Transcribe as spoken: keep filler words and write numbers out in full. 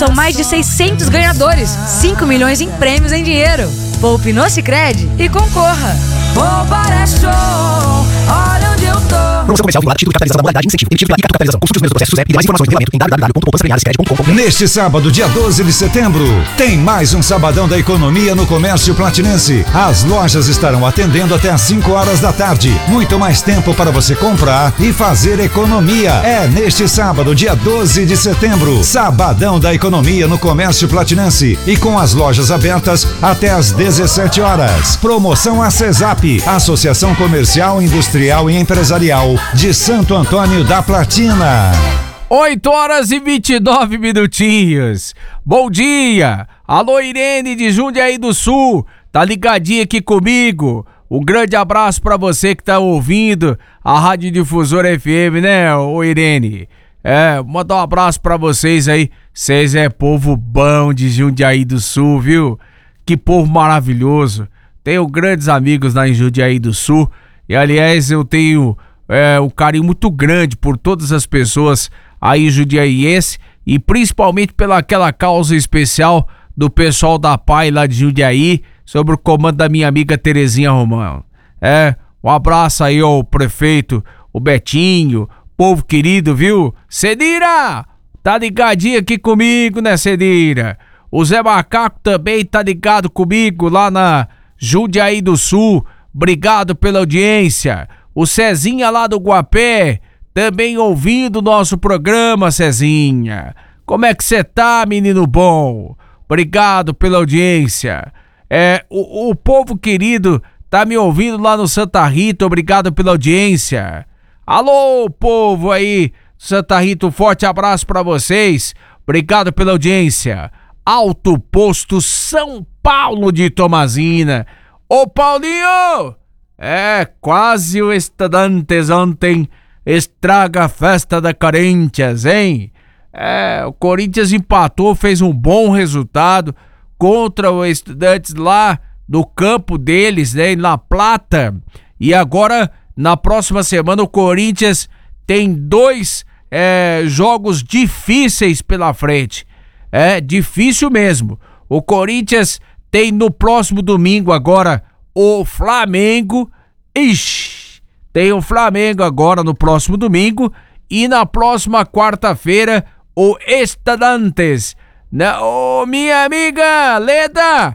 são mais de seiscentos ganhadores, cinco milhões em prêmios em dinheiro. Poupe no Sicredi e concorra. Poupar é show, olha onde eu tô. Promoção comercial vinculada, título de capitalização da modalidade de incentivo. Emitido pela I C A Capitalização. Consulte os primeiros processos e mais informações no regulamento em w w w ponto poupança premiada sicredi ponto com ponto b r. Neste sábado, dia doze de setembro, tem mais um Sabadão da Economia no Comércio Platinense. As lojas estarão atendendo até às cinco horas da tarde. Muito mais tempo para você comprar e fazer economia. É neste sábado, dia doze de setembro, Sabadão da Economia no Comércio Platinense e com as lojas abertas até às dezessete horas. Promoção A CESAP, Associação Comercial, Industrial e Empresarial de Santo Antônio da Platina. oito horas e vinte e nove minutinhos. Bom dia. Alô, Irene de Jundiaí do Sul. Tá ligadinha aqui comigo. Um grande abraço pra você que tá ouvindo a Rádio Difusora F M, né, ô Irene? É, mandar um abraço pra vocês aí. Vocês é povo bom de Jundiaí do Sul, viu? Que povo maravilhoso. Tenho grandes amigos lá em Jundiaí do Sul. E, aliás, eu tenho é, um carinho muito grande por todas as pessoas aí jundiaiense e principalmente pela aquela causa especial do pessoal da P A I lá de Jundiaí, sob o comando da minha amiga Terezinha Romão. É, um abraço aí ao prefeito, o Betinho, povo querido, viu? Cedira, tá ligadinho aqui comigo, né, Cedira? O Zé Macaco também tá ligado comigo lá na Jundiaí do Sul. Obrigado pela audiência. O Cezinha lá do Guapé, também ouvindo o nosso programa, Cezinha. Como é que você tá, menino bom? Obrigado pela audiência. É, o, o povo querido tá me ouvindo lá no Santa Rita, obrigado pela audiência. Alô, povo aí, Santa Rita, um forte abraço pra vocês. Obrigado pela audiência. Alto Posto São Paulo de Tomazina. Ô Paulinho! É, quase o Estudantes ontem estraga a festa da Corinthians, hein? É, o Corinthians empatou, fez um bom resultado contra o Estudantes lá no campo deles, né, em La Plata. E agora, na próxima semana, o Corinthians tem dois é, jogos difíceis pela frente. É, difícil mesmo. O Corinthians tem no próximo domingo agora o Flamengo. Ixi, tem o Flamengo agora no próximo domingo. E na próxima quarta-feira o Estudantes. Ô, minha amiga Leda,